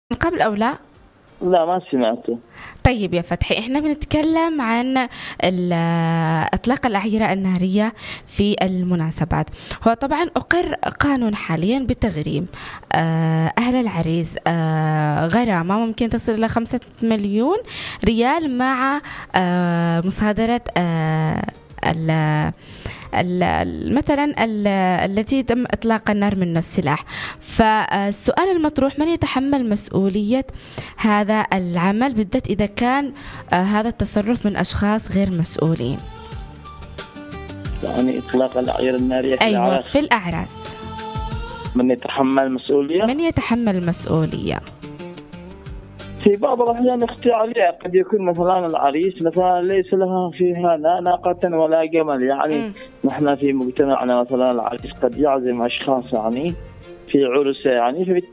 من قبل أو لا؟ لا ما سمعته. طيب يا فتحي، احنا بنتكلم عن اطلاق الاعيرة النارية في المناسبات. هو طبعا اقر قانون حاليا بتغريم اهل العريس غرامة ممكن تصل الى 5 مليون ريال مع مصادرة مثلا التي تم إطلاق النار منه السلاح. فالسؤال المطروح: من يتحمل مسؤولية هذا العمل، بالذات إذا كان هذا التصرف من أشخاص غير مسؤولين؟ يعني إطلاق الأعيار النارية في أيوة الأعراس. في الأعراس من يتحمل مسؤولية؟ من يتحمل المسؤولية؟ في بعض الأحيان اختيارية، قد يكون مثلا العريس مثلا ليس لها فيها لا ناقة ولا جمل، يعني نحن في مجتمعنا مثلا العريس قد يعزم أشخاص يعني في عرسه يعني